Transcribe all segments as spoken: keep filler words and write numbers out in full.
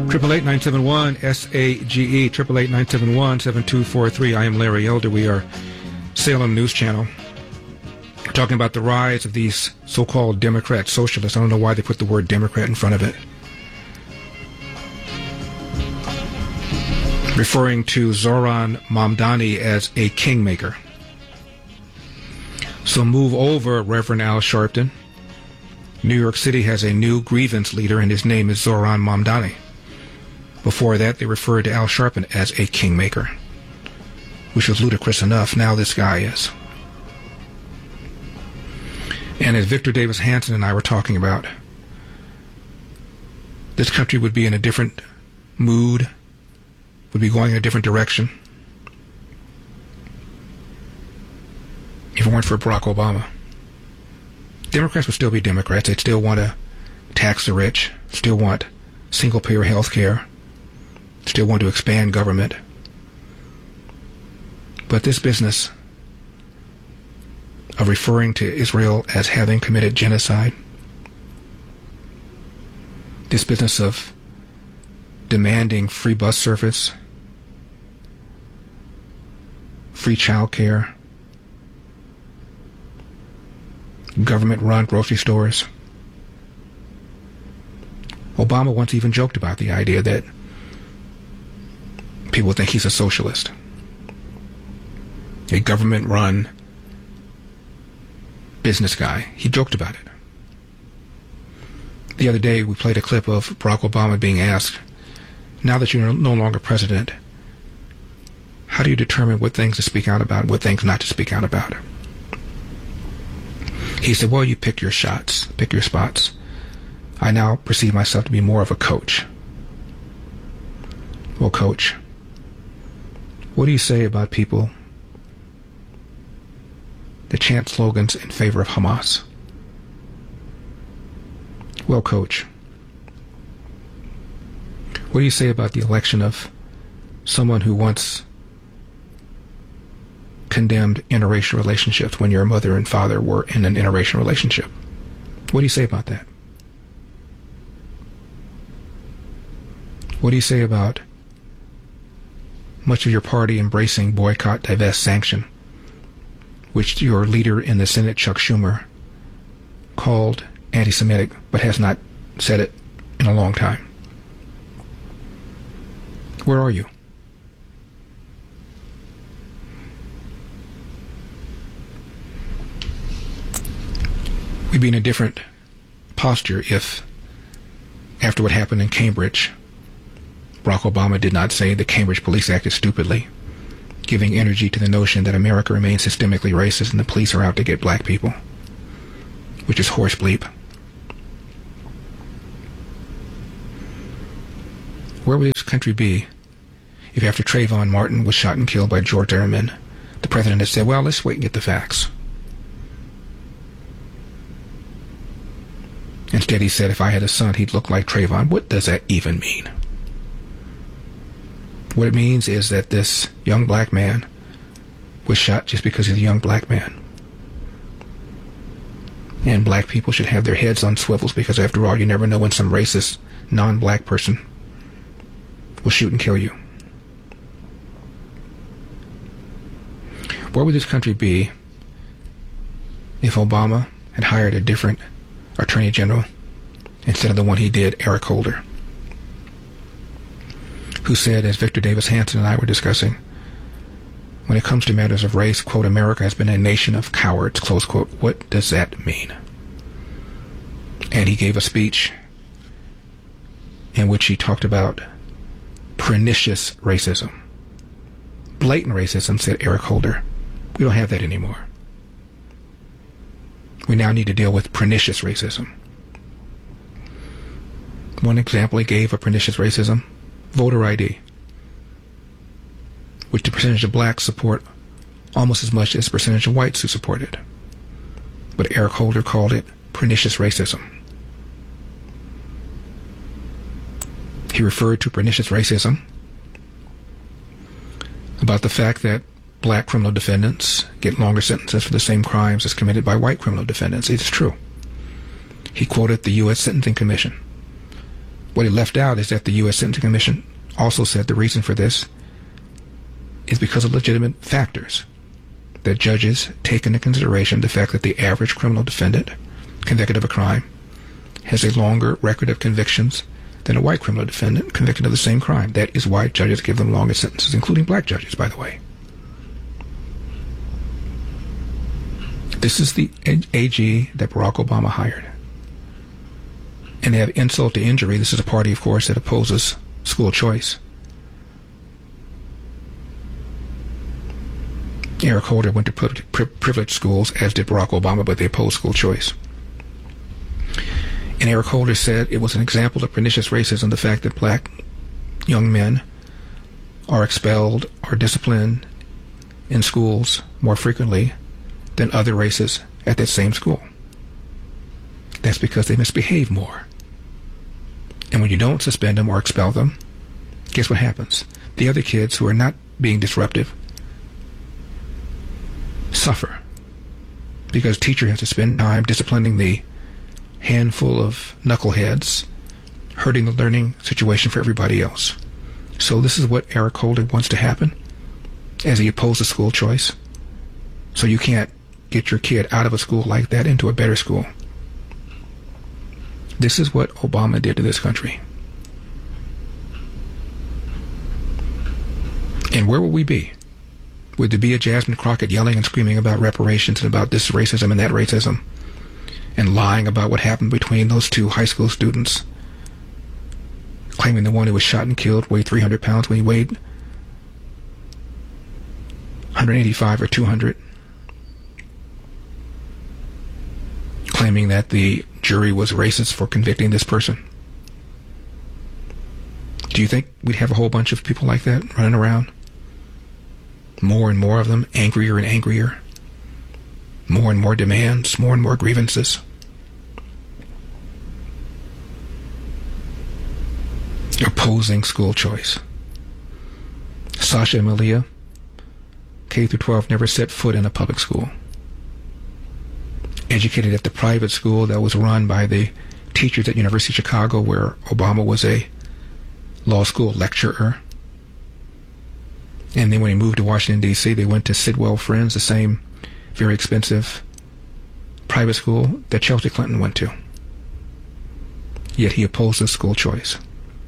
Triple eight nine seven one S A G E. Triple eight nine seven one seven two four three. I am Larry Elder. We are Salem News Channel. We're talking about the rise of these so-called Democrat socialists. I don't know why they put the word Democrat in front of it. Referring to Zohran Mamdani as a kingmaker. So move over, Reverend Al Sharpton. New York City has a new grievance leader, and his name is Zohran Mamdani. Before that, they referred to Al Sharpton as a kingmaker, which was ludicrous enough. Now this guy is. And as Victor Davis Hanson and I were talking about, this country would be in a different mood, would be going in a different direction if it weren't for Barack Obama. Democrats would still be Democrats. They'd still want to tax the rich, still want single-payer health care, still want to expand government. But this business of referring to Israel as having committed genocide, this business of demanding free bus service, free child care, government-run grocery stores. Obama once even joked about the idea that people think he's a socialist. A government-run business guy. He joked about it. The other day, we played a clip of Barack Obama being asked, now that you're no longer president, how do you determine what things to speak out about and what things not to speak out about? He said, well, you pick your shots, pick your spots. I now perceive myself to be more of a coach. Well, coach, what do you say about people that chant slogans in favor of Hamas? Well, coach, what do you say about the election of someone who once condemned interracial relationships when your mother and father were in an interracial relationship? What do you say about that? What do you say about much of your party embracing boycott, divest, sanction, which your leader in the Senate, Chuck Schumer, called anti-Semitic, but has not said it in a long time? Where are you? We'd be in a different posture if, after what happened in Cambridge, Barack Obama did not say the Cambridge police acted stupidly, giving energy to the notion that America remains systemically racist and the police are out to get black people, which is horse bleep. Where would this country be if after Trayvon Martin was shot and killed by George Zimmerman, the president had said, well, let's wait and get the facts? Instead, he said, if I had a son, he'd look like Trayvon. What does that even mean? What it means is that this young black man was shot just because he's a young black man. And black people should have their heads on swivels because, after all, you never know when some racist, non-black person will shoot and kill you. Where would this country be if Obama had hired a different Attorney General instead of the one he did, Eric Holder, who said, as Victor Davis Hanson and I were discussing, when it comes to matters of race, quote, America has been a nation of cowards, close quote. What does that mean? And he gave a speech in which he talked about pernicious racism. Blatant racism, said Eric Holder. We don't have that anymore. We now need to deal with pernicious racism. One example he gave of pernicious racism, voter I D, which the percentage of blacks support almost as much as the percentage of whites who support it. But Eric Holder called it pernicious racism. He referred to pernicious racism about the fact that black criminal defendants get longer sentences for the same crimes as committed by white criminal defendants. It's true. He quoted the U S Sentencing Commission. What he left out is that the U S Sentencing Commission also said the reason for this is because of legitimate factors. That judges take into consideration the fact that the average criminal defendant convicted of a crime has a longer record of convictions than a white criminal defendant convicted of the same crime. That is why judges give them longer sentences, including black judges, by the way. This is the A G that Barack Obama hired. And they have insult to injury. This is a party, of course, that opposes school choice. Eric Holder went to pri- pri- privileged schools, as did Barack Obama, but they opposed school choice. And Eric Holder said it was an example of pernicious racism, the fact that black young men are expelled or disciplined in schools more frequently than other races at that same school. That's because they misbehave more. And when you don't suspend them or expel them, guess what happens? The other kids who are not being disruptive suffer because teacher has to spend time disciplining the handful of knuckleheads, hurting the learning situation for everybody else. So this is what Eric Holder wants to happen as he opposes school choice. So you can't get your kid out of a school like that into a better school. This is what Obama did to this country. And where would we be? Would there be a Jasmine Crockett yelling and screaming about reparations and about this racism and that racism and lying about what happened between those two high school students, claiming the one who was shot and killed weighed three hundred pounds when he weighed one hundred eighty-five or two hundred, claiming that the jury was racist for convicting this person? Do you think we'd have a whole bunch of people like that running around? More and more of them, angrier and angrier. More and more demands, more and more grievances. Opposing school choice. Sasha and Malia, K through twelve, never set foot in a public school. Educated at the private school that was run by the teachers at University of Chicago, where Obama was a law school lecturer. And then when he moved to Washington, D C, they went to Sidwell Friends, the same very expensive private school that Chelsea Clinton went to. Yet he opposes school choice.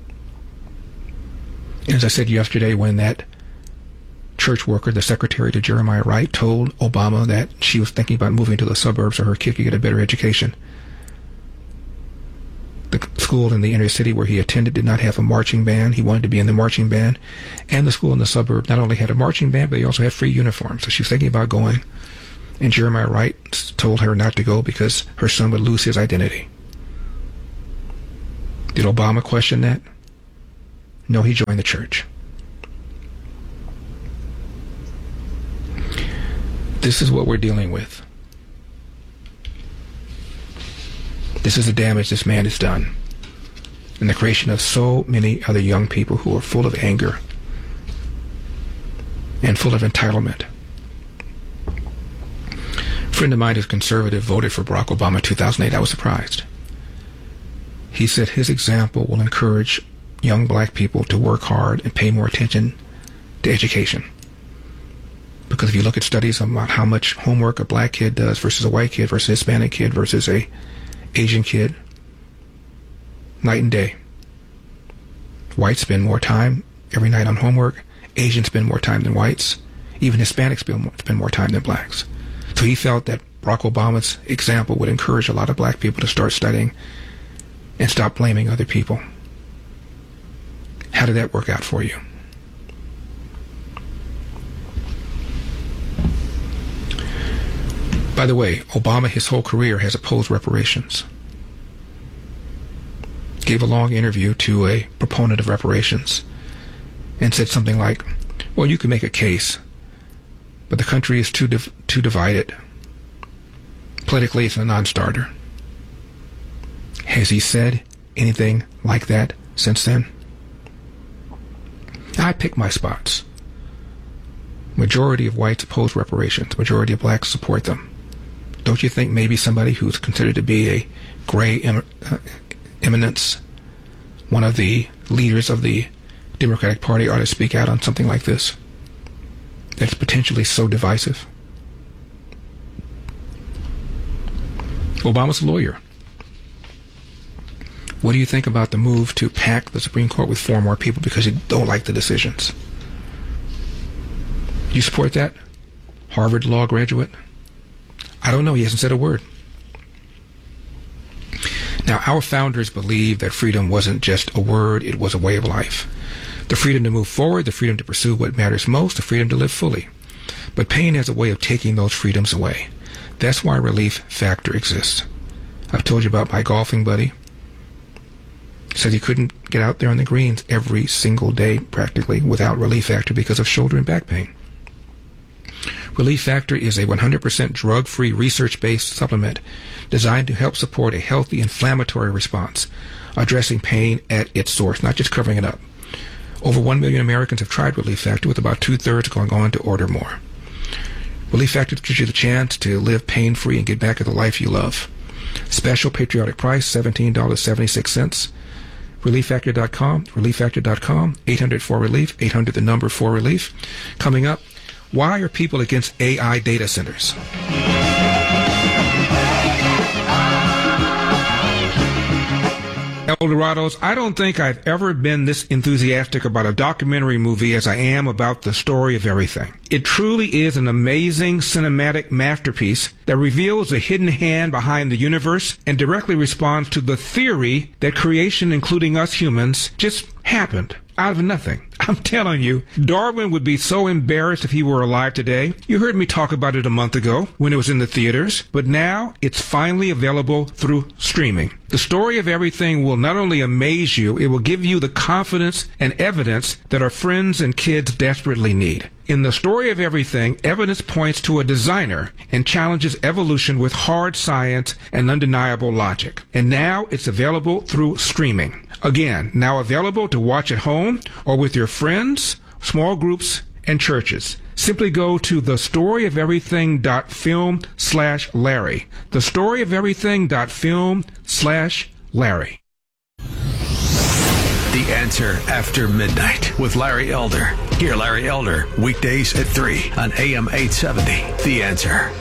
And as I said yesterday, when that church worker, the secretary to Jeremiah Wright, told Obama that she was thinking about moving to the suburbs so her kid could get a better education, the school in the inner city where he attended did not have a marching band. He wanted to be in the marching band. And the school in the suburb not only had a marching band, but they also had free uniforms. So she was thinking about going. And Jeremiah Wright told her not to go because her son would lose his identity. Did Obama question that? No, he joined the church. This is what we're dealing with. This is the damage this man has done, and the creation of so many other young people who are full of anger and full of entitlement. A friend of mine who's conservative voted for Barack Obama in two thousand eight. I was surprised. He said his example will encourage young black people to work hard and pay more attention to education. Because if you look at studies about how much homework a black kid does versus a white kid versus a Hispanic kid versus a Asian kid, night and day. Whites spend more time every night on homework. Asians spend more time than whites. Even Hispanics spend more, spend more time than blacks. So he felt that Barack Obama's example would encourage a lot of black people to start studying and stop blaming other people. How did that work out for you? By the way, Obama, his whole career, has opposed reparations. Gave a long interview to a proponent of reparations and said something like, well, you can make a case, but the country is too div- too divided. Politically, it's a non-starter. Has he said anything like that since then? I pick my spots. Majority of whites oppose reparations. Majority of blacks support them. Don't you think maybe somebody who's considered to be a gray em- uh, eminence one of the leaders of the Democratic Party ought to speak out on something like this that's potentially so divisive? Obama's a lawyer. What do you think about the move to pack the Supreme Court with four more people because you don't like the decisions? You support that? Harvard law graduate? I don't know. He hasn't said a word. Now, our founders believed that freedom wasn't just a word, it was a way of life. The freedom to move forward, the freedom to pursue what matters most, the freedom to live fully. But pain has a way of taking those freedoms away. That's why Relief Factor exists. I've told you about my golfing buddy. Said he couldn't get out there on the greens every single day, practically, without Relief Factor because of shoulder and back pain. Relief Factor is a one hundred percent drug-free, research-based supplement designed to help support a healthy inflammatory response, addressing pain at its source, not just covering it up. Over one million Americans have tried Relief Factor, with about two-thirds going on to order more. Relief Factor gives you the chance to live pain-free and get back at the life you love. Special patriotic price, seventeen dollars and seventy-six cents. relief factor dot com, relief factor dot com, eight hundred four relief, eight hundred the number four relief. Coming up, why are people against A I data centers? Eldorados, I don't think I've ever been this enthusiastic about a documentary movie as I am about The Story of Everything. It truly is an amazing cinematic masterpiece that reveals the hidden hand behind the universe and directly responds to the theory that creation, including us humans, just happened out of nothing. I'm telling you, Darwin would be so embarrassed if he were alive today. You heard me talk about it a month ago when it was in the theaters, but now it's finally available through streaming. The Story of Everything will not only amaze you, it will give you the confidence and evidence that our friends and kids desperately need. In The Story of Everything, evidence points to a designer and challenges evolution with hard science and undeniable logic. And now it's available through streaming. Again, now available to watch at home or with your friends, small groups, and churches. Simply go to thestoryoferything.film slash Larry. Thestoryoferything.film slash Larry. The Answer After Midnight with Larry Elder. Hear Larry Elder weekdays at three on A M eight seventy. The Answer.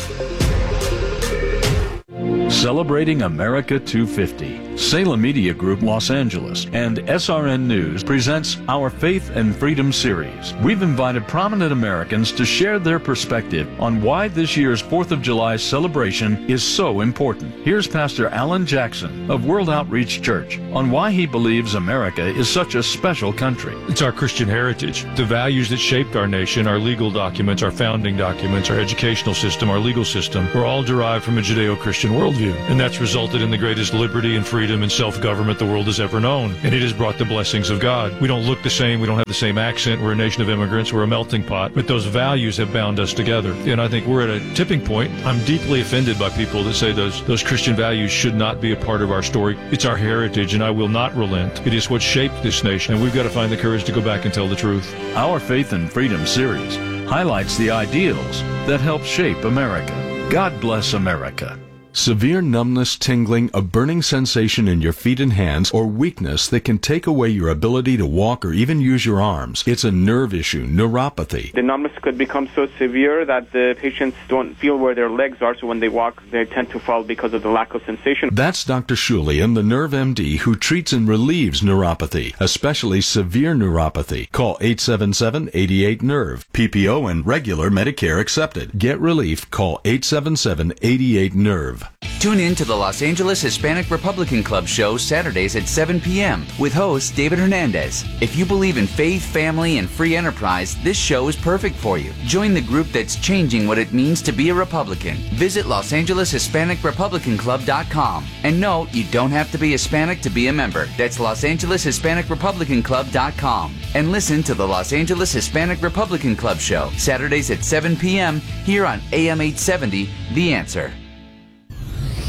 Celebrating America two fifty. Salem Media Group Los Angeles and S R N News presents our Faith and Freedom series. We've invited prominent Americans to share their perspective on why this year's fourth of July celebration is so important. Here's Pastor Alan Jackson of World Outreach Church on why he believes America is such a special country. It's our Christian heritage, the values that shaped our nation, our legal documents, our founding documents, our educational system, our legal system, were all derived from a Judeo-Christian worldview. And that's resulted in the greatest liberty and freedom and self-government the world has ever known. And it has brought the blessings of God. We don't look the same. We don't have the same accent. We're a nation of immigrants. We're a melting pot. But those values have bound us together. And I think we're at a tipping point. I'm deeply offended by people that say those, those Christian values should not be a part of our story. It's our heritage, and I will not relent. It is what shaped this nation, and we've got to find the courage to go back and tell the truth. Our Faith and Freedom series highlights the ideals that help shape America. God bless America. Severe numbness, tingling, a burning sensation in your feet and hands, or weakness that can take away your ability to walk or even use your arms. It's a nerve issue, neuropathy. The numbness could become so severe that the patients don't feel where their legs are, so when they walk, they tend to fall because of the lack of sensation. That's Doctor Shulian, the Nerve M D, who treats and relieves neuropathy, especially severe neuropathy. Call eight seven seven, eight eight, nerve. P P O and regular Medicare accepted. Get relief. Call eight seven seven, eight eight, nerve. Tune in to the Los Angeles Hispanic Republican Club show Saturdays at seven p.m. with host David Hernandez. If you believe in faith, family, and free enterprise, this show is perfect for you. Join the group that's changing what it means to be a Republican. Visit Los Angeles Hispanic Republican Club dot com. And no, you don't have to be Hispanic to be a member. That's Los Angeles Hispanic Republican Club dot com. And listen to the Los Angeles Hispanic Republican Club show Saturdays at seven p.m. here on A M eight seventy, The Answer.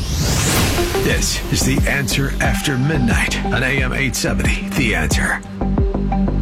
This is The Answer After Midnight on A M eight seventy. The Answer.